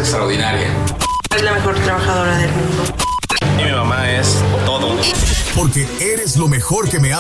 extraordinaria. Es la mejor trabajadora del mundo. Y mi mamá es todo. Porque eres lo mejor que me ha